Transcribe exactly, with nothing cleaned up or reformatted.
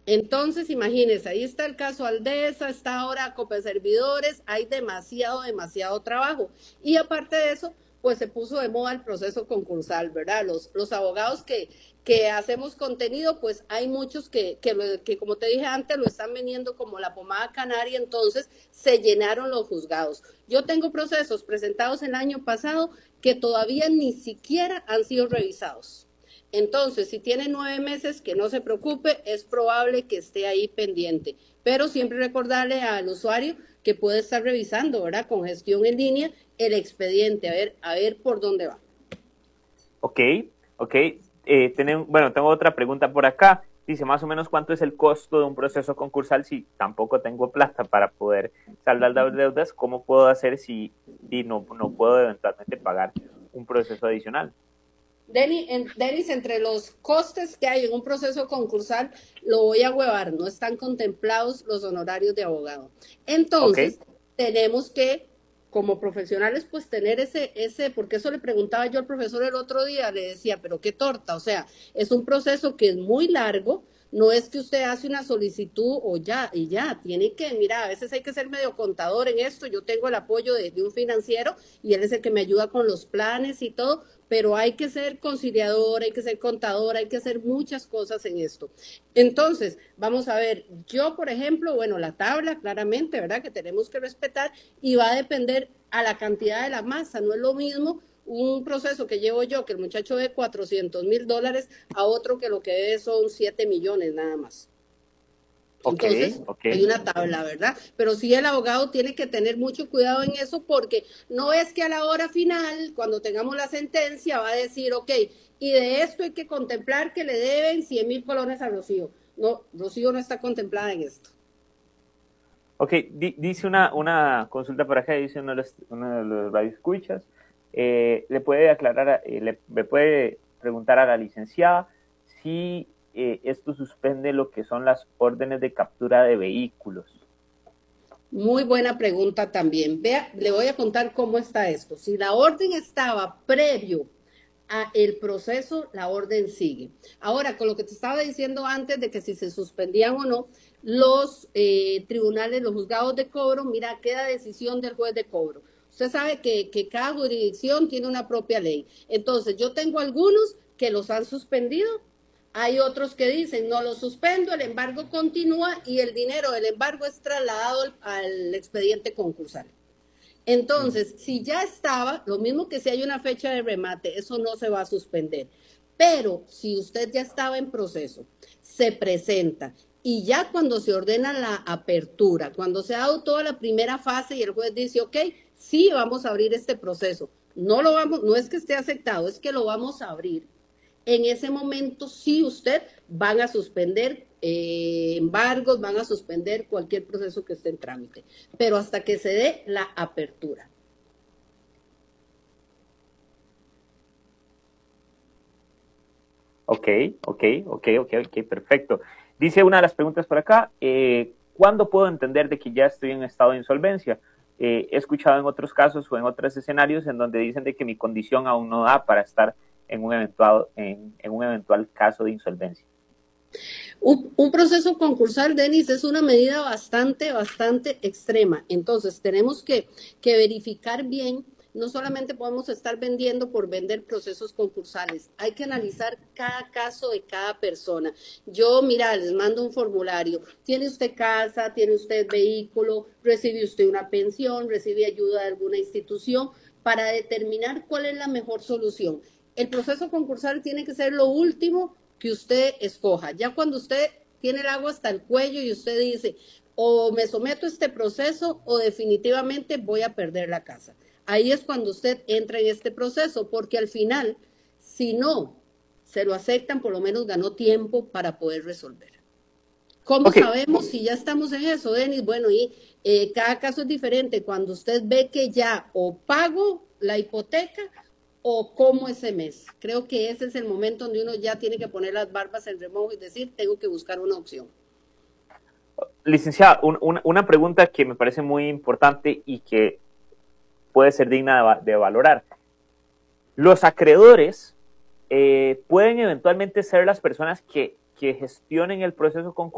Entonces, imagínense, ahí está el caso Aldesa, está ahora Copeservidores, hay demasiado, demasiado trabajo. Y aparte de eso, pues se puso de moda el proceso concursal, ¿verdad? Los, los abogados que, que hacemos contenido, pues hay muchos que, que, lo, que, como te dije antes, lo están vendiendo como la pomada canaria, entonces se llenaron los juzgados. Yo tengo procesos presentados el año pasado que todavía ni siquiera han sido revisados. Entonces, si tiene nueve meses, que no se preocupe, es probable que esté ahí pendiente. Pero siempre recordarle al usuario que puede estar revisando, ¿verdad? Con gestión en línea, el expediente, a ver, a ver por dónde va. Ok, ok. Eh, tenemos, bueno, tengo otra pregunta por acá. Dice, más o menos, ¿cuánto es el costo de un proceso concursal si tampoco tengo plata para poder saldar las deudas? ¿Cómo puedo hacer si, si no, no puedo eventualmente pagar un proceso adicional? Denis, en, Denis, entre los costes que hay en un proceso concursal, lo voy a huevar, no están contemplados los honorarios de abogado. Ok. Entonces, tenemos que, como profesionales, pues tener ese, ese, porque eso le preguntaba yo al profesor el otro día, le decía, pero qué torta, o sea, es un proceso que es muy largo, no es que usted hace una solicitud o ya, y ya, tiene que, mira, a veces hay que ser medio contador en esto, yo tengo el apoyo de, de un financiero y él es el que me ayuda con los planes y todo, pero hay que ser conciliador, hay que ser contador, hay que hacer muchas cosas en esto. Entonces, vamos a ver, yo, por ejemplo, bueno, la tabla, claramente, ¿verdad? Que tenemos que respetar y va a depender a la cantidad de la masa, no es lo mismo un proceso que llevo yo, que el muchacho de cuatrocientos mil dólares, a otro que lo que debe son siete millones nada más. Ok, Entonces, ok. hay una tabla, ¿verdad? Pero sí el abogado tiene que tener mucho cuidado en eso porque no es que a la hora final, cuando tengamos la sentencia, va a decir, ok, y de esto hay que contemplar que le deben cien mil colones a Rocío. No, Rocío no está contemplada en esto. Ok, di, dice una, una consulta por acá, dice uno de los, uno de los radioescuchas, eh, le puede aclarar, eh, le, le puede preguntar a la licenciada si eh, esto suspende lo que son las órdenes de captura de vehículos. Muy buena pregunta también. Vea, le voy a contar cómo está esto. Si la orden estaba previo a el proceso, la orden sigue. Ahora, con lo que te estaba diciendo antes de que si se suspendían o no, los eh, tribunales, los juzgados de cobro, mira, queda decisión del juez de cobro. Usted sabe que, que cada jurisdicción tiene una propia ley. Entonces, yo tengo algunos que los han suspendido. Hay otros que dicen, no lo suspendo, el embargo continúa y el dinero del embargo es trasladado al, al expediente concursal. Entonces, si ya estaba, lo mismo que si hay una fecha de remate, eso no se va a suspender. Pero si usted ya estaba en proceso, se presenta y ya cuando se ordena la apertura, cuando se ha dado toda la primera fase y el juez dice, ok, sí, vamos a abrir este proceso. No lo vamos, no es que esté aceptado, es que lo vamos a abrir. En ese momento sí usted van a suspender eh, embargos, van a suspender cualquier proceso que esté en trámite, pero hasta que se dé la apertura. Ok, ok, ok, ok, ok, perfecto. Dice una de las preguntas por acá, eh, ¿cuándo puedo entender de que ya estoy en estado de insolvencia? Eh, he escuchado en otros casos o en otros escenarios en donde dicen de que mi condición aún no da para estar en un eventual, en, en un eventual caso de insolvencia. Un, un, proceso concursal, Denis, es una medida bastante, bastante extrema. Entonces, tenemos que, que verificar bien. No solamente podemos estar vendiendo por vender procesos concursales, hay que analizar cada caso de cada persona. Yo, mira, les mando un formulario. ¿Tiene usted casa? ¿Tiene usted vehículo? ¿Recibe usted una pensión? ¿Recibe ayuda de alguna institución? Para determinar cuál es la mejor solución. El proceso concursal tiene que ser lo último que usted escoja. Ya cuando usted tiene el agua hasta el cuello y usted dice, o me someto a este proceso o definitivamente voy a perder la casa. Ahí es cuando usted entra en este proceso, porque al final, si no se lo aceptan, por lo menos ganó tiempo para poder resolver. ¿Cómo Okay. sabemos si ya estamos en eso, Denis? Bueno, y eh, cada caso es diferente. Cuando usted ve que ya o pago la hipoteca o como ese mes. Creo que ese es el momento donde uno ya tiene que poner las barbas en remojo y decir, tengo que buscar una opción. Licenciada, un, un, una pregunta que me parece muy importante y que puede ser digna de, de valorar. Los acreedores eh, pueden eventualmente ser las personas que, que gestionen el proceso concursal